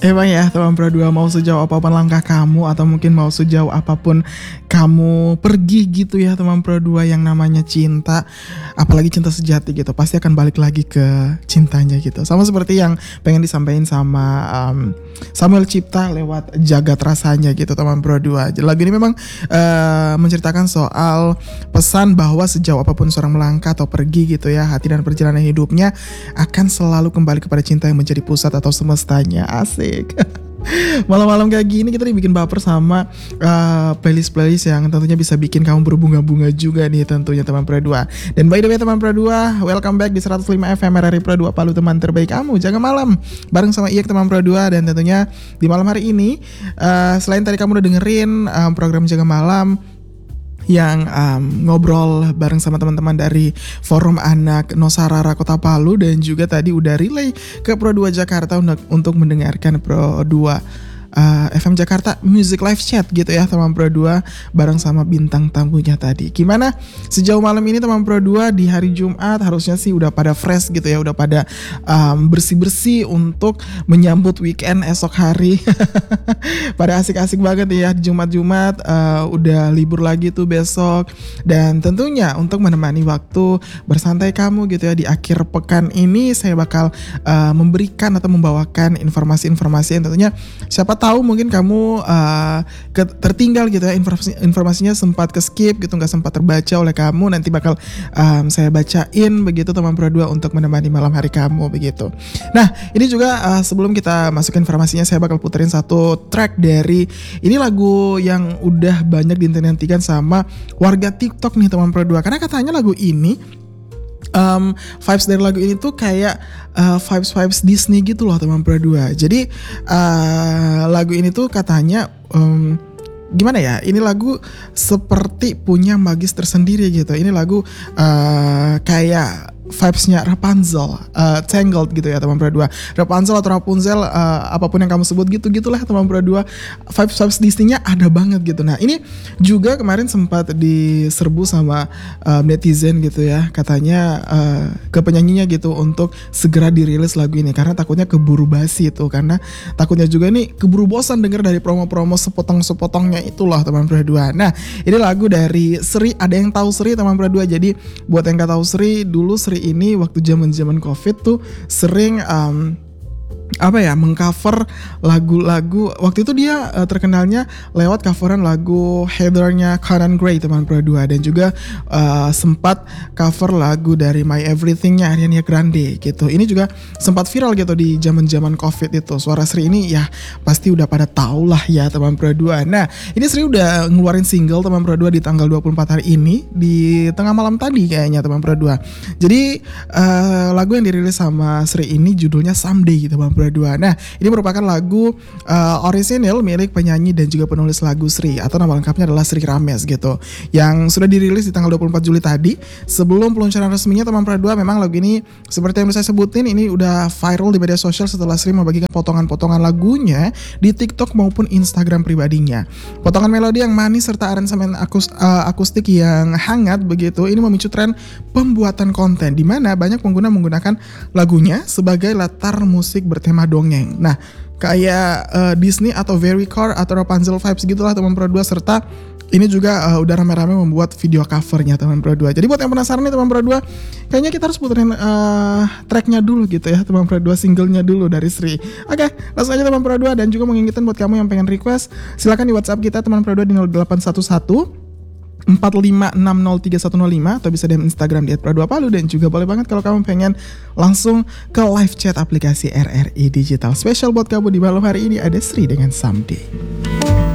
Emang ya teman Pro 2, mau sejauh apapun langkah kamu atau mungkin mau sejauh apapun kamu pergi gitu ya teman Pro 2, yang namanya cinta, apalagi cinta sejati gitu, pasti akan balik lagi ke cintanya gitu. Sama seperti yang pengen disampaikan sama Samuel Cipta lewat Jagat Rasanya gitu teman Pro 2. Lagu ini memang menceritakan soal pesan bahwa sejauh apapun seorang melangkah atau pergi gitu ya, hati dan perjalanan hidupnya akan selalu kembali kepada cinta yang menjadi pusat atau semestanya. Asik. Malam-malam kayak gini kita dibikin baper sama playlist-playlist yang tentunya bisa bikin kamu berbunga-bunga juga nih tentunya teman Pro 2. Dan by the way teman Pro 2, welcome back di 105 FM RRI Pro 2 Palu, teman terbaik kamu. Jaga malam bareng sama Iyek teman Pro 2. Dan tentunya di malam hari ini, selain tadi kamu udah dengerin program Jaga Malam yang ngobrol bareng sama teman-teman dari Forum Anak Nosarara Kota Palu, dan juga tadi udah relay ke Pro 2 Jakarta untuk mendengarkan Pro 2 FM Jakarta Music Live Chat gitu ya teman Pro 2 bareng sama bintang tamunya tadi. Gimana sejauh malam ini teman Pro 2 di hari Jumat? Harusnya sih udah pada fresh gitu ya, udah pada bersih-bersih untuk menyambut weekend esok hari. Pada asik-asik banget ya Jumat-Jumat, udah libur lagi tuh besok. Dan tentunya untuk menemani waktu bersantai kamu gitu ya di akhir pekan ini, saya bakal memberikan atau membawakan informasi-informasi yang tentunya siapa tahu mungkin kamu tertinggal gitu ya, informasinya sempat ke skip gitu, nggak sempat terbaca oleh kamu. Nanti bakal saya bacain begitu teman Pro 2 untuk menemani malam hari kamu begitu. Nah ini juga sebelum kita masuk informasinya, saya bakal puterin satu track dari ini, lagu yang udah banyak dinantikan sama warga TikTok nih teman Pro 2, karena katanya lagu ini vibes dari lagu ini tuh kayak vibes Disney gitu loh teman Pro 2. Jadi lagu ini tuh katanya gimana ya, ini lagu seperti punya magis tersendiri gitu. Ini lagu kayak vibes-nya Rapunzel, Tangled gitu ya teman Pro 2. Rapunzel atau Rapunzel, apapun yang kamu sebut gitu-gitulah teman Pro 2. Vibes Disney-nya ada banget gitu. Nah ini juga kemarin sempat diserbu sama netizen gitu ya, katanya ke penyanyinya gitu untuk segera dirilis lagu ini, karena takutnya keburu basi itu, karena takutnya juga nih keburu bosan denger dari promo-promo sepotong-sepotongnya itulah teman Pro 2. Nah ini lagu dari Sri. Ada yang tahu Sri teman Pro 2? Jadi buat yang gak tahu Sri, dulu Sri ini waktu zaman Covid tuh sering mengcover lagu-lagu. Waktu itu dia terkenalnya lewat coveran lagu Heather-nya Conan Gray teman Pro 2, dan juga sempat cover lagu dari My Everything-nya Ariana Grande gitu. Ini juga sempat viral gitu di zaman Covid itu. Suara Sri ini ya pasti udah pada tahu lah ya teman Pro 2. Nah ini Sri udah ngeluarin single teman Pro 2 di tanggal 24 hari ini, di tengah malam tadi kayaknya teman Pro 2. Jadi lagu yang dirilis sama Sri ini judulnya Someday teman Pro 2. Nah ini merupakan lagu orisinil milik penyanyi dan juga penulis lagu Sri, atau nama lengkapnya adalah Sri Rames gitu, yang sudah dirilis di tanggal 24 Juli tadi. Sebelum peluncuran resminya teman Pro 2, memang lagu ini seperti yang saya sebutin, ini udah viral di media sosial setelah Sri membagikan potongan-potongan lagunya di TikTok maupun Instagram pribadinya. Potongan melodi yang manis serta aransemen akustik yang hangat begitu, ini memicu tren pembuatan konten, di mana banyak pengguna menggunakan lagunya sebagai latar musik bertema dongeng. Nah kayak Disney atau Very Car atau Rapunzel vibes gitulah teman Pro 2. Serta ini juga udah rame-rame membuat video covernya teman Pro 2. Jadi buat yang penasaran nih teman Pro 2, kayaknya kita harus puterin tracknya dulu gitu ya teman Pro 2, singlenya dulu dari Sri. Oke, langsung aja teman Pro 2. Dan juga mengingatkan buat kamu yang pengen request, silakan di WhatsApp kita teman Pro 2 di 0811 4560305, atau bisa di Instagram di @pro2palu. Dan juga boleh banget kalau kamu pengen langsung ke live chat aplikasi RRI Digital. Spesial buat kamu di malam hari ini ada Sri dengan Someday.